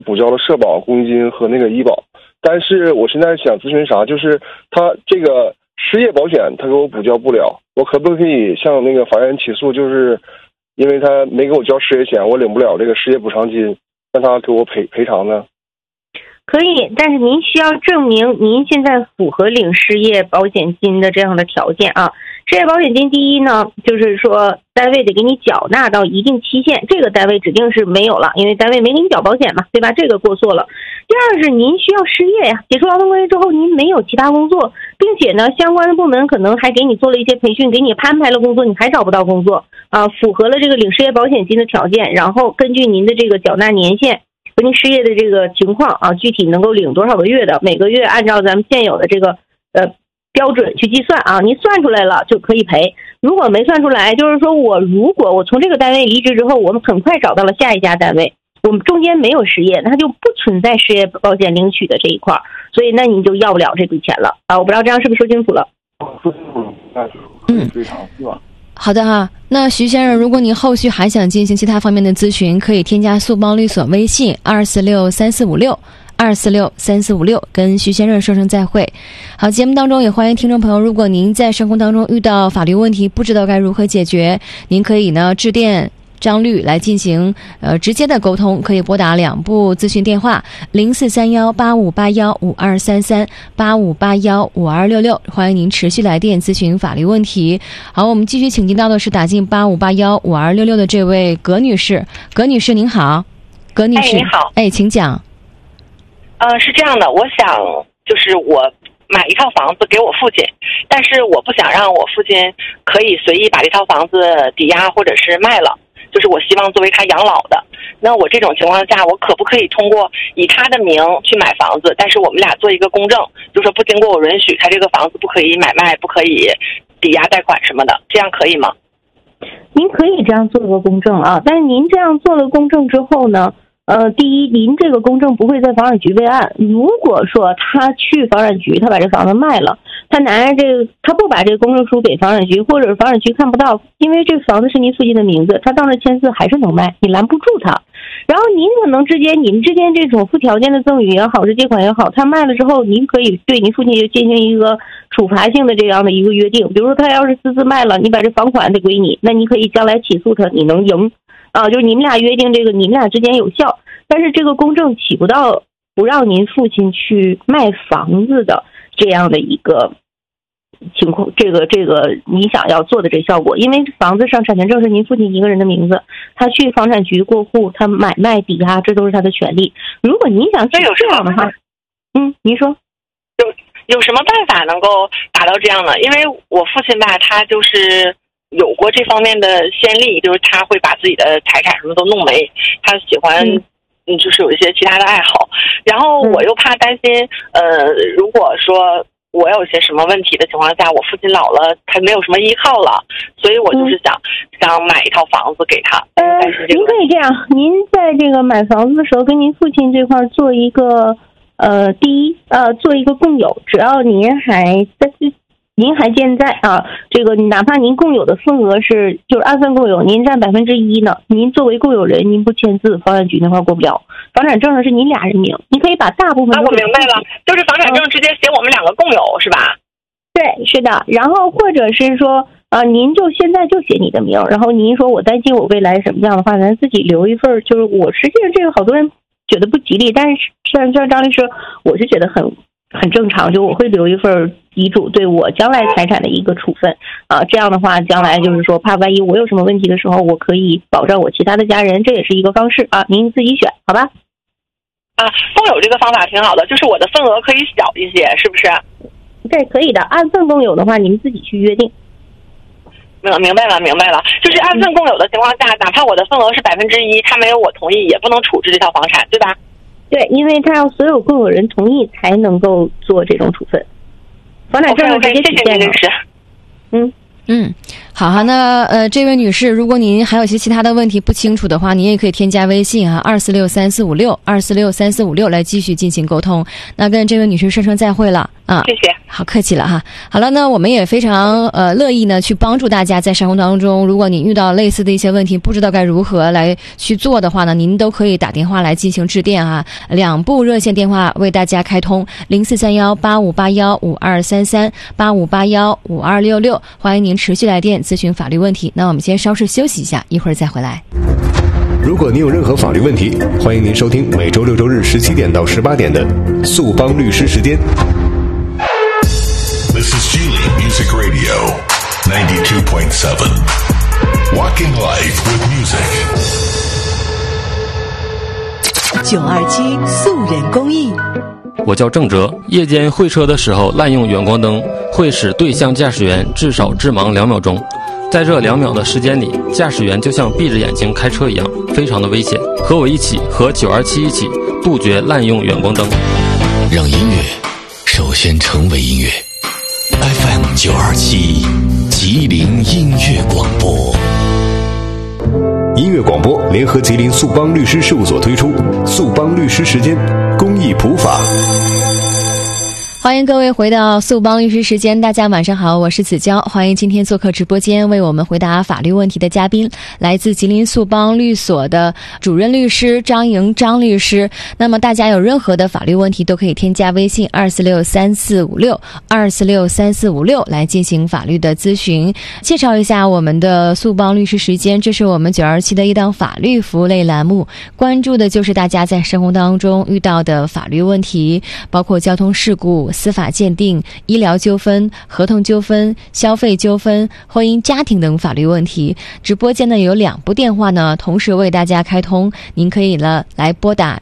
补交了社保、公积金和那个医保，但是我现在想咨询啥，就是他这个失业保险他给我补交不了，我可不可以向那个法院起诉？就是因为他没给我交失业险，我领不了这个失业补偿金，让他给我赔偿呢？ 可以，但是您需要证明您现在符合领失业保险金的这样的条件啊。失业保险金第一呢，就是说单位得给你缴纳到一定期限，这个单位指定是没有了，因为单位没给你缴保险嘛，对吧？这个过错了。第二是您需要失业呀，解除劳动关系之后您没有其他工作，并且呢相关的部门可能还给你做了一些培训，给你安排了工作，你还找不到工作啊，符合了这个领失业保险金的条件，然后根据您的这个缴纳年限和您失业的这个情况啊，具体能够领多少个月的，每个月按照咱们现有的这个标准去计算啊，您算出来了就可以赔。如果没算出来，就是说如果我从这个单位离职之后，我们很快找到了下一家单位，我们中间没有失业，那就不存在失业保险领取的这一块，所以那你就要不了这笔钱了啊！我不知道这样是不是说清楚了？ 说清楚了，那是可以赔偿是吧？ 好的哈，那徐先生，如果您后续还想进行其他方面的咨询，可以添加速帮律所微信2463456，2463456，跟徐先生说声再会。好，节目当中也欢迎听众朋友，如果您在生活当中遇到法律问题，不知道该如何解决，您可以呢致电张律来进行直接的沟通，可以拨打2部咨询电话04318581523385815266，欢迎您持续来电咨询法律问题。好，我们继续请进到的是打进85815266的这位葛女士。葛女士您好。葛女士， 你好。 请讲。 是这样的，我想就是我买一套房子给我父亲，但是我不想让我父亲可以随意把这套房子抵押或者是卖了，就是我希望作为他养老的。那我这种情况下，我可不可以通过以他的名去买房子，但是我们俩做一个公证，就说不经过我允许，他这个房子不可以买卖，不可以抵押贷款什么的，这样可以吗？ 您可以这样做个公证啊，但是您这样做了公证之后呢，第一，您这个公证不会在房产局备案。如果说他去房产局，他把这房子卖了，他不把这个公证书给房产局，或者是房产局看不到，因为这个房子是您父亲的名字，他到那签字还是能卖，你拦不住他。然后您可能你们之间这种附条件的赠与也好，是借款也好，他卖了之后，您可以对您父亲就进行一个处罚性的这样的一个约定，比如说他要是私自卖了，你把这房款得归你，那你可以将来起诉他，你能赢。就是你们俩约定这个，你们俩之间有效，但是这个公证起不到不让您父亲去卖房子的这样的一个情况，这个你想要做的这效果，因为房子上产权证是您父亲一个人的名字，他去房产局过户，他买卖抵押，这都是他的权利。如果您想这样的话，您说有什么办法能够达到这样呢？因为我父亲吧，他就是有过这方面的先例，就是他会把自己的财产什么都弄没，他喜欢就是有一些其他的爱好，然后我又怕担心如果说我有些什么问题的情况下，我父亲老了他没有什么依靠了，所以我就是想买一套房子给他。您可以这样，您在这个买房子的时候跟您父亲这块做一个第一做一个共有，只要您还健在啊，这个哪怕您共有的份额就是按份共有，您占1%呢，您作为共有人，您不签字，房产局那块过不了。房产证上是您俩人名，你可以把大部分。 我明白了，就是房产证直接写我们两个共有，是吧？ 对，是的。然后或者是说您就现在就写你的名，然后您说我担心我未来什么样的话，咱自己留一份，就是我实际上这个好多人觉得不吉利，但是像张律师，我是觉得很正常，就我会留一份遗嘱，对我将来财产的一个处分这样的话，将来就是说怕万一我有什么问题的时候，我可以保障我其他的家人，这也是一个方式您自己选，好吧？ 共有这个方法挺好的，就是我的份额可以小一些，是不是？ 对，可以的。按份共有的话，你们自己去约定。 明白了，就是按份共有的情况下，哪怕我的份额是1%，他没有我同意，也不能处置这套房产，对吧？ 对，因为他要所有共有人同意才能够做这种处分。房产证直接体现的。 谢谢您律师。 好，那这位女士，如果您还有些其他的问题不清楚的话，您也可以添加微信2463456来继续进行沟通。那跟这位女士说声再会了啊， 谢谢。 好，客气了哈。好了，那我们也非常乐意呢去帮助大家在生活当中，如果您遇到类似的一些问题，不知道该如何来去做的话呢，您都可以打电话来进行致电啊。2部热线电话为大家开通，043185815233，85815266，欢迎您持续来电咨询法律问题。那我们先稍事休息一下，一会儿再回来。 如果您有任何法律问题，欢迎您收听每周6周日17点到18点的速帮律师时间。 This is Geely Music Radio 92.7 Walking Life with Music 927素人公益。 我叫郑哲，夜间会车的时候滥用远光灯，会使对向驾驶员至少致盲2秒钟。在这2秒的时间里，驾驶员就像闭着眼睛开车一样，非常的危险。和我一起，和927一起，杜绝滥用远光灯。 让音乐首先成为音乐。FM 927吉林音乐广播。 音乐广播联合吉林速帮律师事务所推出速帮律师时间公益普法。 欢迎各位回到速帮律师时间，大家晚上好，我是子娇，欢迎今天做客直播间为我们回答法律问题的嘉宾，来自吉林速帮律所的主任律师张莹张律师。那么大家有任何的法律问题都可以添加微信2463456来进行法律的咨询。介绍一下我们的速帮律师时间，这是我们927的一档法律服务类栏目，关注的就是大家在生活当中遇到的法律问题，包括交通事故、司法鉴定、医疗纠纷、合同纠纷、消费纠纷、婚姻家庭等法律问题。直播间呢有2部电话呢同时为大家开通，您可以呢来拨打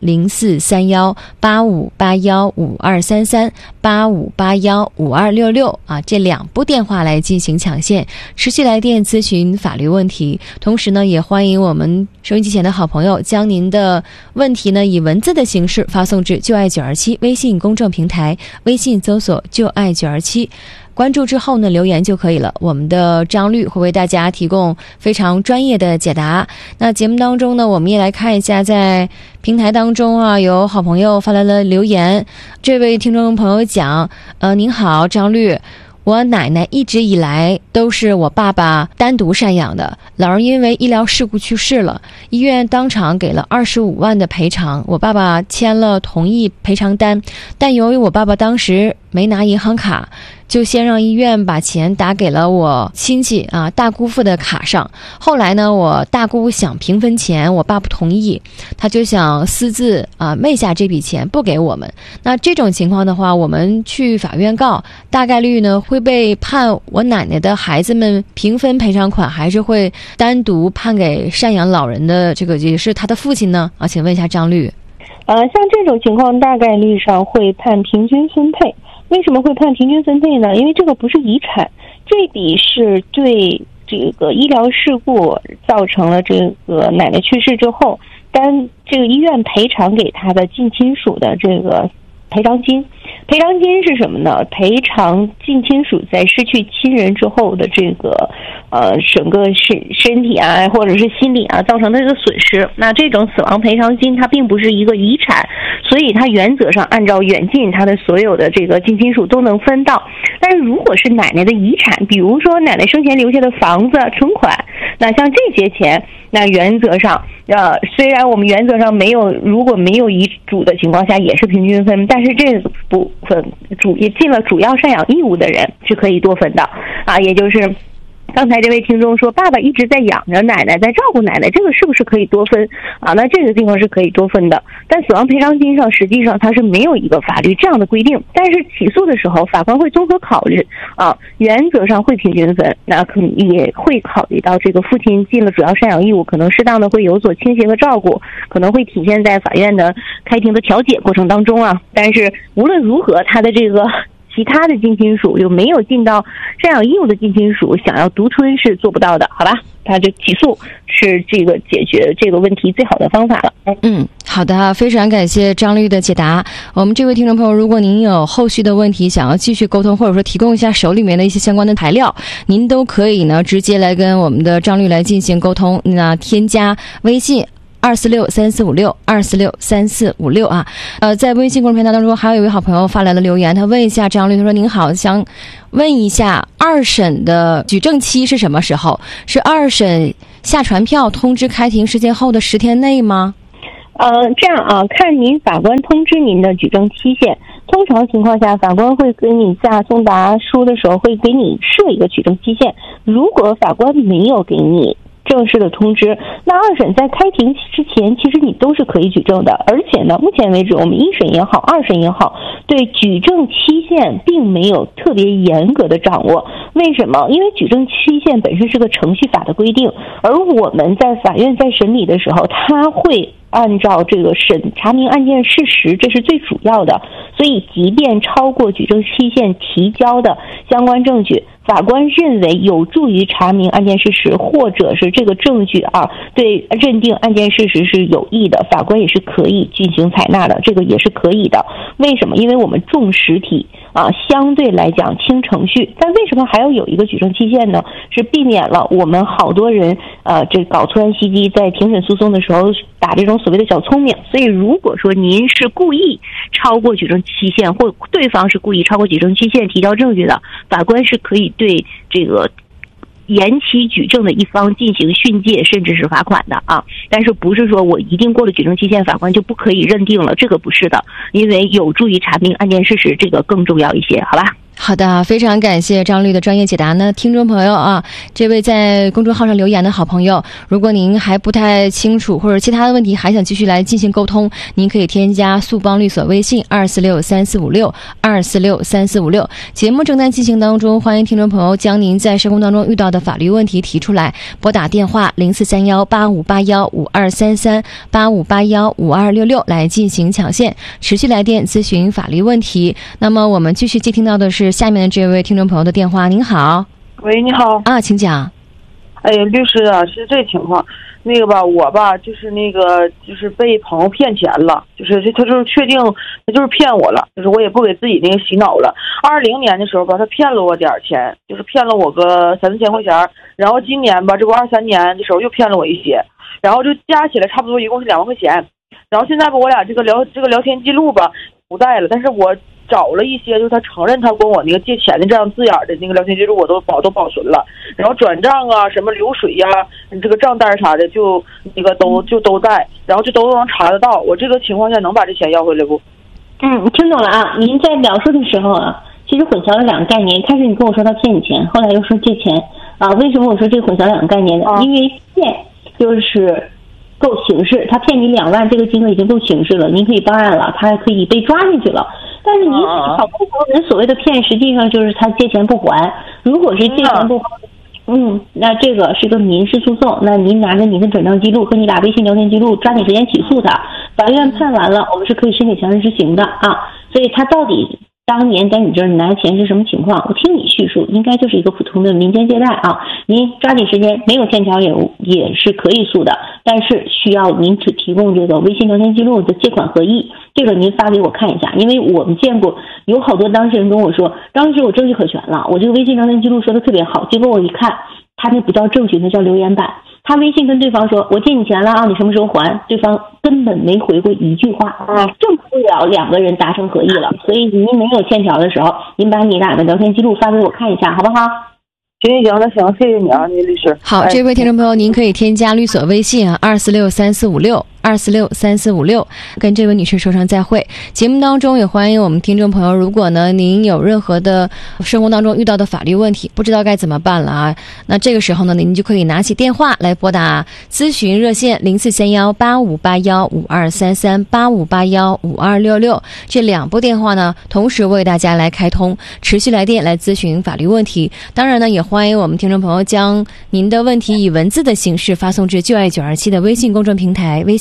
043185815233，85815266啊，这2部电话来进行抢线，持续来电咨询法律问题。同时呢，也欢迎我们收音机前的好朋友将您的问题呢以文字的形式发送至就爱927微信公众平台，微信搜索就爱927，关注之后呢留言就可以了，我们的张律会为大家提供非常专业的解答。那节目当中呢，我们也来看一下在平台当中啊，有好朋友发来了留言。这位听众朋友讲，您好张律，我奶奶一直以来都是我爸爸单独赡养的，老人因为医疗事故去世了，医院当场给了25万的赔偿，我爸爸签了同意赔偿单，但由于我爸爸当时没拿银行卡，就先让医院把钱打给了我亲戚啊大姑父的卡上。后来呢，我大姑想平分钱，我爸不同意，他就想私自昧下这笔钱不给我们。那这种情况的话，我们去法院告，大概率呢会被判我奶奶的孩子们平分赔偿款，还是会单独判给赡养老人的这个也是他的父亲呢？请问一下张律。 像这种情况大概率上会判平均分配。为什么会判平均分配呢？因为这个不是遗产，这笔是对这个医疗事故造成了这个奶奶去世之后，但这个医院赔偿给他的近亲属的这个赔偿金。赔偿金是什么呢？赔偿近亲属在失去亲人之后的这个整个身体啊或者是心理啊造成的这个损失。那这种死亡赔偿金它并不是一个遗产，所以它原则上按照远近它的所有的这个近亲属都能分到。但是如果是奶奶的遗产，比如说奶奶生前留下的房子、存款，那像这些钱，那原则上虽然我们原则上如果没有遗嘱的情况下也是平均分，但是这部分也尽了主要赡养义务的人是可以多分的也就是刚才这位听众说爸爸一直在养着奶奶，在照顾奶奶，这个是不是可以多分那这个地方是可以多分的。但死亡赔偿金上实际上它是没有一个法律这样的规定，但是起诉的时候法官会综合考虑原则上会平均分，那可能也会考虑到这个父亲尽了主要赡养义务，可能适当的会有所倾斜和照顾，可能会体现在法院的开庭的调解过程当中但是无论如何他的这个其他的近亲属，就没有尽到赡养义务的近亲属，想要独吞是做不到的，好吧？他就起诉是这个解决这个问题最好的方法了。 好的，非常感谢张律的解答。我们这位听众朋友，如果您有后续的问题想要继续沟通，或者说提供一下手里面的一些相关的材料，您都可以呢直接来跟我们的张律来进行沟通。那添加微信2463456啊。在微信公众平台当中，还有一位好朋友发来了留言，他问一下张律，他说：“您好，想问一下二审的举证期是什么时候？是二审下传票通知开庭时间后的10天内吗？” 这样啊，看您法官通知您的举证期限。通常情况下，法官会给你下送达书的时候会给你设一个举证期限。如果法官没有给你正式的通知，那二审在开庭之前，其实你都是可以举证的。而且呢，目前为止，我们一审也好，二审也好，对举证期限并没有特别严格的掌握。为什么？因为举证期限本身是个程序法的规定，而我们在法院在审理的时候，他会按照这个查明案件事实，这是最主要的。所以即便超过举证期限提交的相关证据，法官认为有助于查明案件事实，或者是这个证据对认定案件事实是有益的，法官也是可以进行采纳的，这个也是可以的。为什么？因为我们重实体相对来讲轻程序。但为什么还要有一个举证期限呢？是避免了我们好多人这搞错案袭击，在庭审诉讼的时候打这种所谓的小聪明。所以如果说您是故意超过举证期限，或对方是故意超过举证期限提交证据的，法官是可以对这个延期举证的一方进行训诫，甚至是罚款的啊。但是不是说我一定过了举证期限，法官就不可以认定了，这个不是的，因为有助于查明案件事实，这个更重要一些，好吧？ 好的，非常感谢张律的专业解答呢。听众朋友啊，这位在公众号上留言的好朋友，如果您还不太清楚或者其他的问题还想继续来进行沟通，您可以添加速帮律所微信2463456。节目正在进行当中，欢迎听众朋友将您在生活当中遇到的法律问题提出来，拨打电话04318581523385815266来进行抢线，持续来电咨询法律问题。那么我们继续接听到的是下面的这位听众朋友的电话。您好。 喂，你好啊，请讲。 哎，律师啊，是这情况，那个吧，我吧就是被朋友骗钱了，他就是确定他就是骗我了，我也不给自己那个洗脑了。20年的时候吧，他骗了我点钱，骗了我个3-4千块钱，然后今年吧，这不23年的时候又骗了我一些，然后就加起来差不多一共是2万块钱。然后现在吧，我俩这个聊天记录吧不带了，但是我找了一些，他承认他管我那个借钱的这样字眼的那个聊天记录，我都保存了。然后转账啊，什么流水呀，这个账单啥的，就都在，然后就都能查得到。我这个情况下能把这钱要回来不？ 听懂了啊。您在描述的时候啊，其实混淆了2个概念。开始你跟我说他骗你钱，后来又说借钱啊。为什么我说这混淆2个概念呢？因为骗就是够刑事，他骗你2万，这个金额已经够刑事了，您可以报案了，他还可以被抓进去了。但是您好多人所谓的骗，实际上就是他借钱不还。如果是借钱不还，那这个是个民事诉讼，那您拿着您的转账记录和你俩微信聊天记录，抓紧时间起诉他。法院判完了，我们是可以申请强制执行的啊。所以他到底当年在你这儿拿钱是什么情况？我听你叙述，应该就是一个普通的民间借贷啊。您抓紧时间，没有欠条也是可以诉的，但是需要您只提供这个微信聊天记录的借款合意，这个您发给我看一下。因为我们见过有好多当事人跟我说，当时我证据可全了，我这个微信聊天记录说的特别好，结果我一看，他那不叫证据，那叫留言板。他微信跟对方说，我借你钱了啊，你什么时候还？对方根本没回过一句话，证不了2个人达成合意了。所以您没有欠条的时候，您把你俩的聊天记录发给我看一下，好不好？ 行，那行，谢谢你啊，倪律师。 好，这位听众朋友，您可以添加律所微信2463456，跟这位女士说声再会。节目当中也欢迎我们听众朋友，如果呢您有任何的生活当中遇到的法律问题，不知道该怎么办了啊，那这个时候呢，您就可以拿起电话来拨打咨询热线04318581523385815266，这2部电话呢同时为大家来开通，持续来电来咨询法律问题。当然呢，也欢迎我们听众朋友将您的问题以文字的形式发送至9爱927的微信公众平台，微信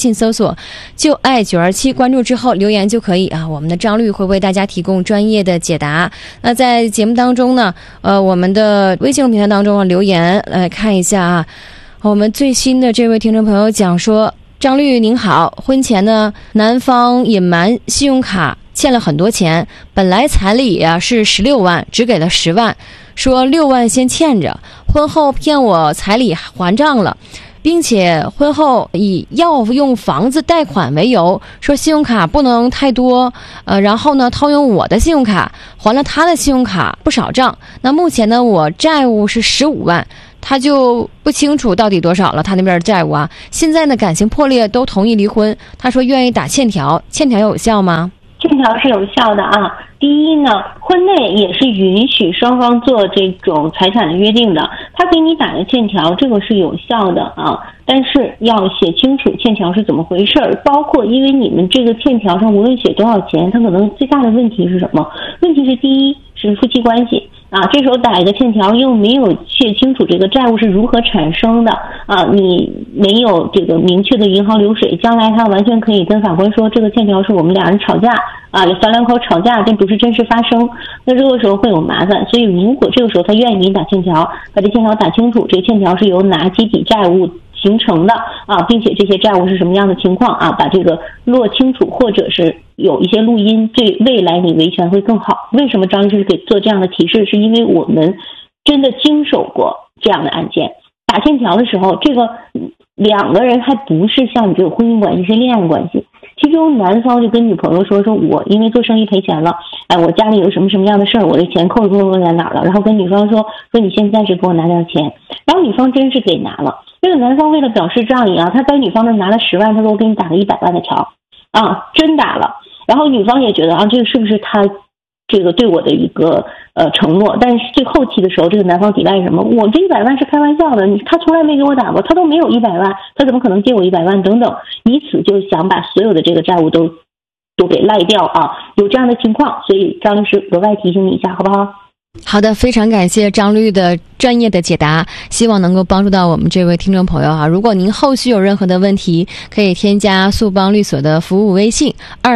信搜索就爱927，关注之后留言就可以啊，我们的张律会为大家提供专业的解答。那在节目当中呢，我们的微信平台当中留言来看一下啊，我们最新的这位听众朋友讲说，张律您好，婚前呢男方隐瞒信用卡欠了很多钱，本来彩礼啊是16万，只给了10万，说6万先欠着，婚后骗我彩礼还账了，并且婚后以要用房子贷款为由，说信用卡不能太多，然后呢套用我的信用卡还了他的信用卡不少账。那目前呢我债务是15万，他就不清楚到底多少了，他那边债务啊。现在呢感情破裂，都同意离婚，他说愿意打欠条，欠条有效吗？ 欠条是有效的啊。第一呢，婚内也是允许双方做这种财产的约定的，他给你打的欠条，这个是有效的啊。但是要写清楚欠条是怎么回事儿，包括因为你们这个欠条上无论写多少钱，它可能最大的问题是什么？问题是第一是夫妻关系啊，这时候打一个欠条又没有写清楚这个债务是如何产生的啊，你没有这个明确的银行流水，将来他完全可以跟法官说这个欠条是我们俩人吵架啊，小两口吵架，但不是真实发生，那这个时候会有麻烦。所以如果这个时候他愿意给你打欠条，把这欠条打清楚，这欠条是由哪几笔债务形成的啊，并且这些债务是什么样的情况啊，把这个落清楚，或者是有一些录音，对未来你维权会更好。为什么张律师给做这样的提示？是因为我们真的经手过这样的案件。打欠条的时候，这个两个人还不是像你这种婚姻关系，是恋爱关系。其中男方就跟女朋友说我因为做生意赔钱了，我家里有什么什么样的事儿，我的钱扣在哪了，然后跟女方说你先暂时给我拿点钱，然后女方真是给拿了。这个男方为了表示仗义啊，他在女方那拿了10万，他说我给你打个100万的条啊，真打了。然后女方也觉得啊，这个是不是他这个对我的一个承诺？但是最后期的时候，这个男方抵赖什么？我这100万是开玩笑的，他从来没给我打过，他都没有100万，他怎么可能借我100万等等，以此就想把所有的这个债务都给赖掉啊，有这样的情况，所以张律师额外提醒你一下，好不好？ 好的，非常感谢张律的专业的解答，希望能够帮助到我们这位听众朋友啊。如果您后续有任何的问题，可以添加速帮律所的服务微信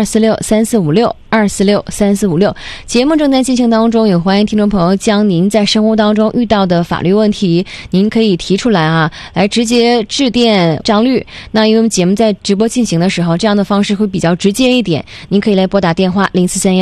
2463456。节目正在进行当中，也欢迎听众朋友将您在生活当中遇到的法律问题，您可以提出来啊，来直接致电张律。那因为我们节目在直播进行的时候，这样的方式会比较直接一点，您可以来拨打电话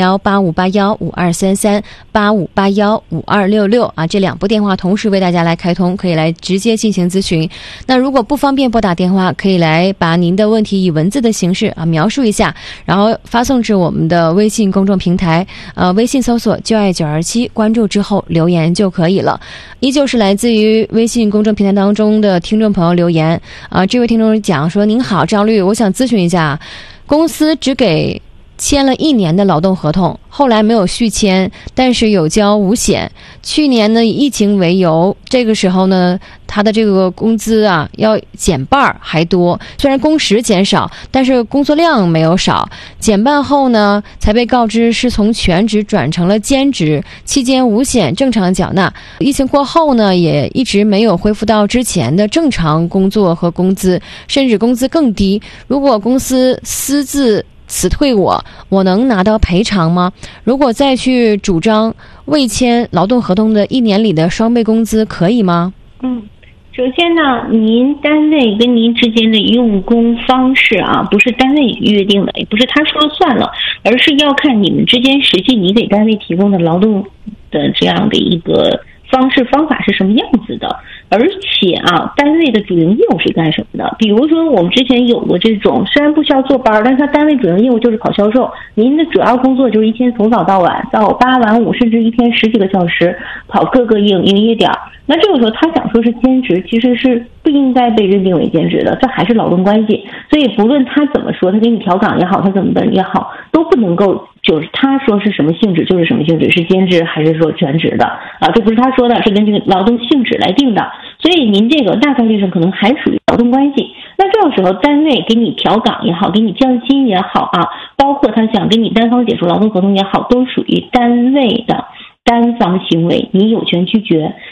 04318581523385815266啊，这2部电话同时为大家来开通，可以来直接进行咨询。那如果不方便拨打电话，可以来把您的问题以文字的形式啊描述一下，然后发送至我们的微信公众平台，微信搜索就爱927，关注之后留言就可以了。依旧是来自于微信公众平台当中的听众朋友留言啊，这位听众讲说：您好，张律，我想咨询一下，公司只给签了1年的劳动合同，后来没有续签，但是有交五险。去年呢以疫情为由，这个时候呢他的这个工资啊要减半还多，虽然工时减少，但是工作量没有少。减半后呢才被告知是从全职转成了兼职，期间五险正常缴纳。疫情过后呢也一直没有恢复到之前的正常工作和工资，甚至工资更低。如果公司私自辞退我能拿到赔偿吗？如果再去主张未签劳动合同的1年里的双倍工资，可以吗？ 首先呢，您单位跟您之间的用工方式啊，不是单位约定的，也不是他说了算了，而是要看你们之间实际你给单位提供的劳动的这样的一个方式方法是什么样子的。而且啊，单位的主营业务是干什么的？比如说我们之前有过这种，虽然不需要坐班，但是他单位主营业务就是跑销售，您的主要工作就是一天从早到晚，到8晚5，甚至一天10几个小时，跑各个营业点。那这个时候他想说是兼职，其实是不应该被认定为兼职的，这还是劳动关系。所以不论他怎么说，他给你调岗也好，他怎么的也好，都不能够就是他说是什么性质就是什么性质，是兼职还是说全职的啊？这不是他说的，是根据劳动性质来定的。所以您这个大概率上可能还属于劳动关系。那这个时候单位给你调岗也好，给你降薪也好啊，包括他想跟你单方解除劳动合同也好，都属于单位的单方行为，你有权拒绝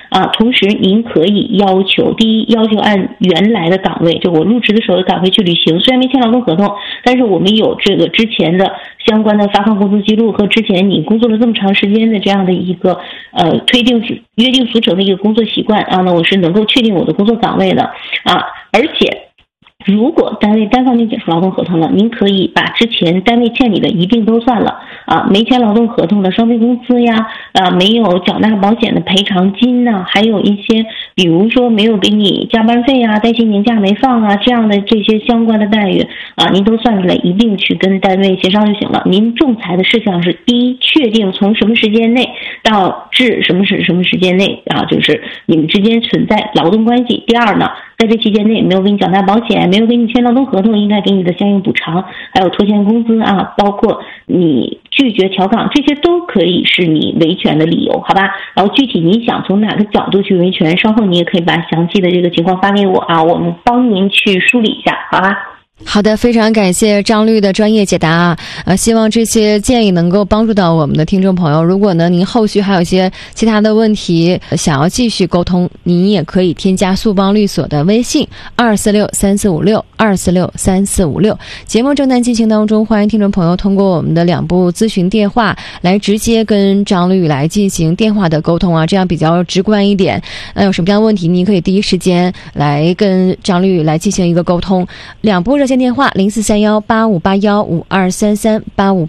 同时您可以要求，第一，要求按原来的岗位，就我入职的时候的岗位去履行，虽然没签劳动合同，但是我们有这个之前的相关的发放工资记录和之前你工作了这么长时间的这样的一个约定俗成的一个工作习惯那我是能够确定我的工作岗位的而且如果单位单方面解除劳动合同了，您可以把之前单位欠你的一并都算了没签劳动合同的双倍工资呀没有缴纳保险的赔偿金呐还有一些比如说没有给你加班费啊带薪年假没放这样的这些相关的待遇您都算出来一并去跟单位协商就行了。您仲裁的事项是第一，确定从什么时间内到至什么时间内就是你们之间存在劳动关系。第二呢，在这期间内没有给你缴纳保险，没有给你签劳动合同，应该给你的相应补偿，还有拖欠工资包括你拒绝调岗，这些都可以是你维权的理由，好吧？然后具体你想从哪个角度去维权，稍后你也可以把详细的这个情况发给我我们帮您去梳理一下，好吧？ 好的，非常感谢张律的专业解答希望这些建议能够帮助到我们的听众朋友。如果呢您后续还有一些其他的问题想要继续沟通，您也可以添加速帮律所的微信2463456。节目正在进行当中，欢迎听众朋友通过我们的2部咨询电话来直接跟张律来进行电话的沟通这样比较直观一点。有什么样的问题您可以第一时间来跟张律来进行一个沟通。2部热线电话043185815233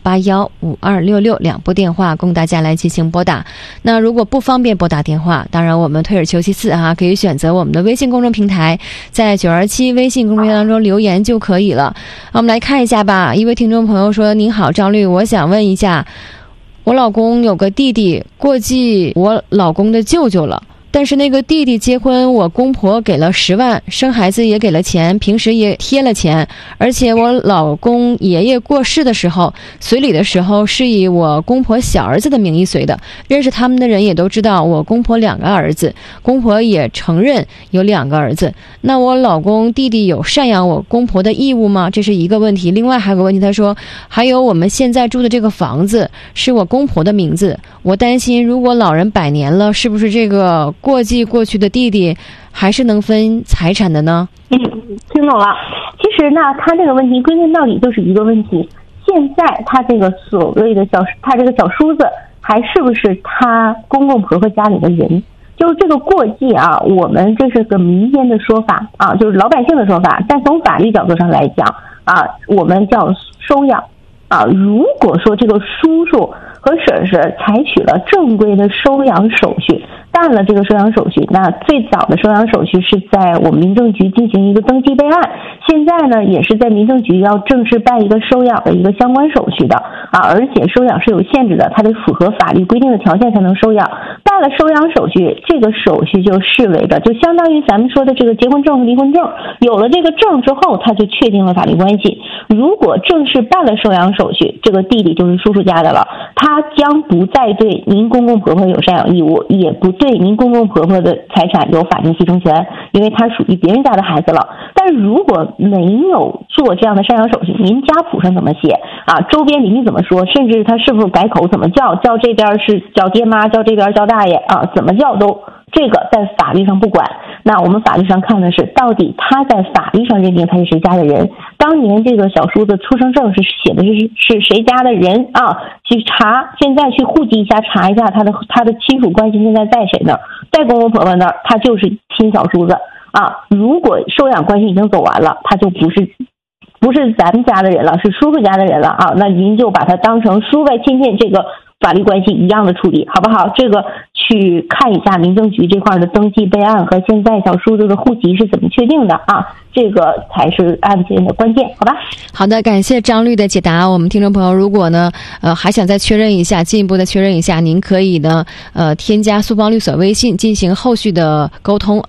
85815266，2部电话供大家来进行拨打。那如果不方便拨打电话，当然我们退而求其次可以选择我们的微信公众平台，在927微信公众平台当中留言就可以了。我们来看一下吧。一位听众朋友说：您好张律，我想问一下，我老公有个弟弟过继我老公的舅舅了，但是那个弟弟结婚，我公婆给了10万，生孩子也给了钱，平时也贴了钱，而且我老公爷爷过世的时候，随礼的时候是以我公婆小儿子的名义随的。认识他们的人也都知道我公婆2个儿子，公婆也承认有2个儿子。那我老公弟弟有赡养我公婆的义务吗？这是一个问题。另外还有个问题，他说还有我们现在住的这个房子是我公婆的名字，我担心如果老人100年了，是不是这个过继过去的弟弟还是能分财产的呢？ 听懂了。其实呢，他这个问题归根到底就是一个问题，现在他这个所谓的他这个小叔子还是不是他公公婆婆家里的人？就是这个过继我们这是个民间的说法就是老百姓的说法，但从法律角度上来讲我们叫收养如果说这个叔叔和婶婶采取了正规的收养手续，办了这个收养手续，那最早的收养手续是在我们民政局进行一个登记备案，现在呢也是在民政局要正式办一个收养的一个相关手续的而且收养是有限制的，它得符合法律规定的条件才能收养。办了收养手续，这个手续就视为的就相当于咱们说的这个结婚证和离婚证，有了这个证之后，它就确定了法律关系。如果正式办了收养手续，这个弟弟就是叔叔家的了，他将不再对您公公婆婆有赡养义务，也不对您公公婆婆的财产有法定继承权，因为他属于别人家的孩子了。但如果没有做这样的赡养手续，您家谱上怎么写周边邻居怎么说，甚至他是不是改口怎么叫这边是叫爹妈，叫这边叫大爷怎么叫都这个在法律上不管。那我们法律上看的是到底他在法律上认定他是谁家的人，当年这个小叔子出生证是写的是谁家的人去查，现在去户籍一下查一下他的亲属关系现在在谁那儿，在公公婆婆那儿他就是亲小叔子如果收养关系已经走完了，他就不是咱们家的人了，是叔叔家的人了那您就把他当成叔外亲戚这个法律关系一样的处理，好不好？这个去看一下民政局这块的登记备案和现在小叔子的户籍是怎么确定的这个才是案件的关键，好吧？ 好的，感谢张律的解答。我们听众朋友如果呢还想再确认一下，进一步的确认一下，您可以呢添加速帮律所微信进行后续的沟通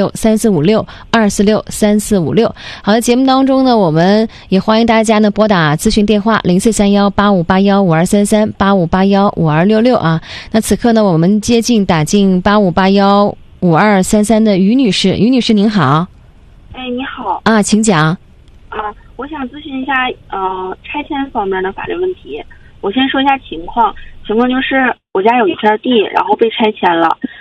2463456。好的，节目当中呢，我们也欢迎大家呢拨打咨询电话043185815233 85815266那此刻呢，我们接近打进85815233的于女士。于女士您好。 你好请讲我想咨询一下拆迁方面的法律问题。我先说一下情况就是我家有一片地，然后被拆迁了，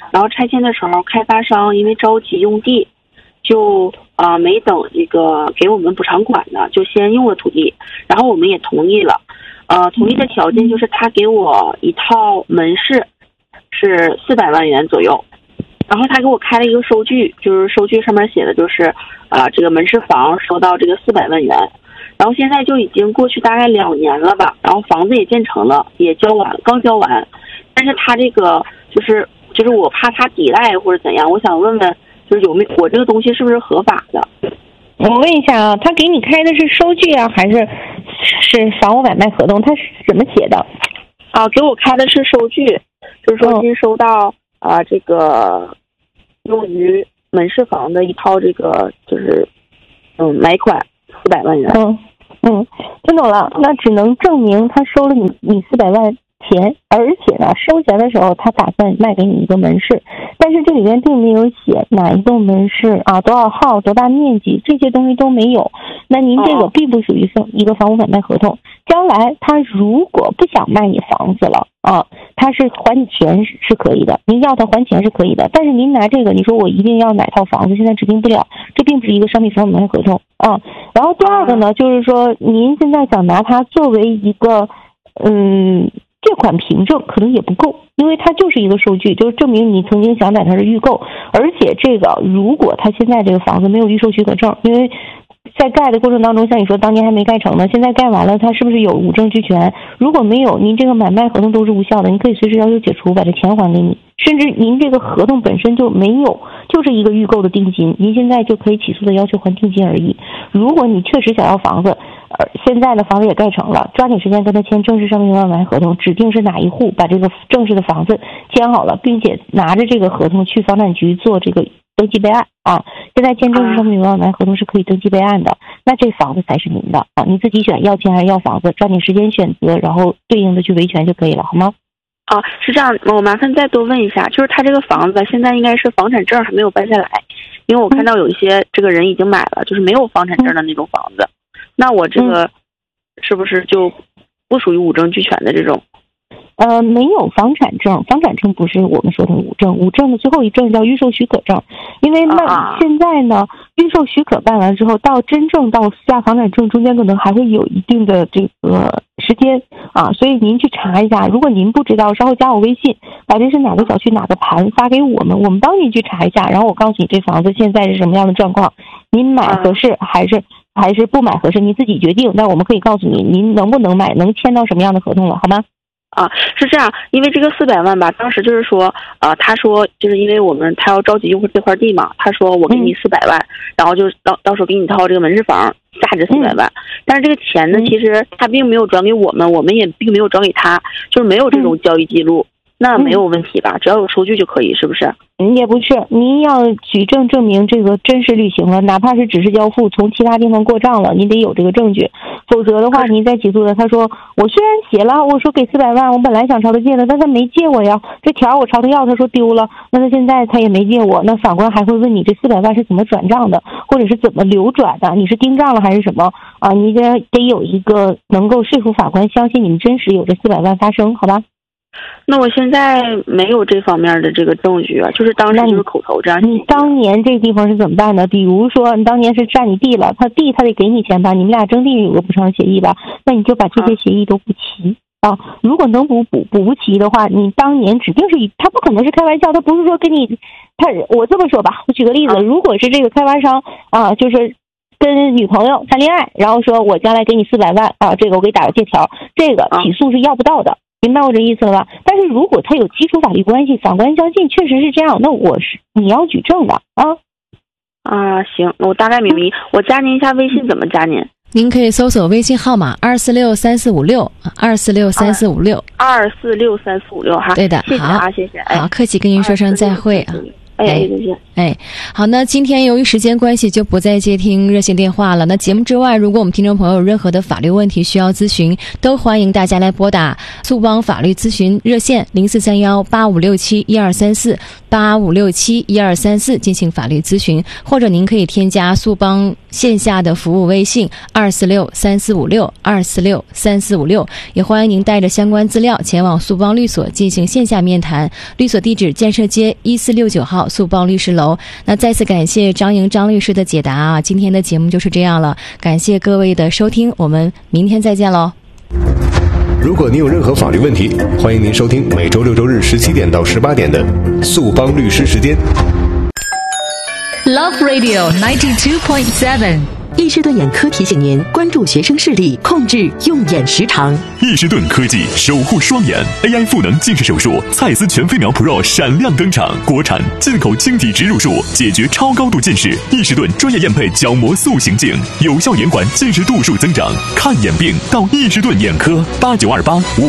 然后拆迁的时候，开发商因为着急用地，就没等这个给我们补偿款呢，就先用了土地，然后我们也同意了。同意的条件就是他给我一套门市是400万元左右，然后他给我开了一个收据，就是收据上面写的就是这个门市房收到这个400万元，然后现在就已经过去大概2年了吧，然后房子也建成了，也交完，刚交完，但是他这个就是我怕他抵赖或者怎样，我想问问，就是有没有我这个东西是不是合法的？ 我问一下啊，他给你开的是收据啊，还是房屋买卖合同？他是怎么写的？ 给我开的是收据，就是说新收到这个用于门市房的一套这个就是买款400万元。 听懂了，那只能证明他收了你400万钱，而且呢，收钱的时候他打算卖给你一个门市，但是这里边并没有写哪一栋门市多少号、多大面积，这些东西都没有。那您这个并不属于一个房屋买卖合同。将来他如果不想卖你房子了他是还你钱是可以的，您要他还钱是可以的，但是您拿这个你说我一定要哪套房子，现在指定不了，这并不是一个商品房屋买卖合同然后第二个呢，就是说您现在想拿它作为一个借款凭证可能也不够，因为它就是一个收据，就是证明你曾经想买它是预购，而且这个如果他现在这个房子没有预售许可证，因为在盖的过程当中，像你说当年还没盖成呢，现在盖完了，它是不是有五证俱全？如果没有，您这个买卖合同都是无效的，你可以随时要求解除，把这钱还给你，甚至您这个合同本身就没有，就是一个预购的定金，您现在就可以起诉的要求还定金而已。如果你确实想要房子，现在的房子也盖成了，抓紧时间跟他签正式商品买卖合同，指定是哪一户，把这个正式的房子签好了，并且拿着这个合同去房产局做这个登记备案现在签正式商品买卖合同是可以登记备案的，那这房子才是您的你自己选要钱还是要房子，抓紧时间选择，然后对应的去维权就可以了，好吗？ 是这样，我麻烦再多问一下，就是他这个房子现在应该是房产证还没有办下来，因为我看到有一些这个人已经买了，就是没有房产证的那种房子，那我这个是不是就不属于五证俱全的这种？ 没有房产证，房产证不是我们说的五证，五证的最后一证叫预售许可证。因为那现在呢，预售许可办完之后，到真正到下房产证中间可能还会有一定的这个时间所以您去查一下，如果您不知道，稍后加我微信，把这是哪个小区哪个盘发给我们，我们帮您去查一下，然后我告诉你这房子现在是什么样的状况，您买合适还是不买合适，您自己决定。但我们可以告诉你，您能不能买，能签到什么样的合同了，好吗？ 是这样，因为这个400万吧，当时就是说，他说就是因为他要着急用这块地嘛，他说我给你400万，然后就到时候给你套这个门市房，价值400万，但是这个钱呢，其实他并没有转给我们，我们也并没有转给他，就是没有这种交易记录，那没有问题吧？只要有收据就可以，是不是？ 也不是，您要举证证明这个真实履行了，哪怕是只是交付，从其他地方过账了，您得有这个证据，否则的话，您再起诉的，他说我虽然写了，我说给400万，我本来想朝他借的，但他没借我呀，这条我朝他要，他说丢了，那他现在他也没借我，那法官还会问你这400万是怎么转账的，或者是怎么流转的，你是盯账了还是什么你得有一个能够说服法官相信你们真实有这400万发生，好吧？ 那我现在没有这方面的这个证据就是当时就是口头这样。 你当年这地方是怎么办的？比如说你当年是占你地了，他得给你钱吧，你们俩争地有个补偿协议吧，那你就把这些协议都补齐如果能补不齐的话，你当年指定是他不可能是开玩笑，他不是说跟你我这么说吧，我举个例子，如果是这个开发商就是跟女朋友谈恋爱，然后说我将来给你400万这个我给你打个借条，这个起诉是要不到的。明白我这意思了吧？但是如果他有基础法律关系，法官相信确实是这样，那你要举证的行，我大概明白。我加您一下微信，怎么加您？ 您可以搜索微信号码2463456，2463456，2463456 哈。 对的， 谢谢谢谢。 好，客气跟您说声再会再见。 好，那今天由于时间关系就不再接听热线电话了。那节目之外，如果我们听众朋友有任何的法律问题需要咨询，都欢迎大家来拨打速邦法律咨询热线043185671234 85671234进行法律咨询，或者您可以添加速邦线下的服务微信2463456 2463456，也欢迎您带着相关资料前往速邦律所进行线下面谈。律所地址建设街1469号速邦律师楼。那再次感谢张莹张律师的解答啊！今天的节目就是这样了，感谢各位的收听，我们明天再见喽。 如果您有任何法律问题，欢迎您收听每周6、周日17点到18点的速邦律师时间。 Love Radio 92.7。易士顿眼科提醒您关注学生视力，控制用眼时长。 易士顿科技守护双眼 AI 赋能近视手术，蔡司全飞秒 Pro 闪亮登场，国产进口晶体植入术，解决超高度近视。易士顿专业验配角膜塑形镜，有效延缓近视度数增长。看眼病到易士顿眼科，8928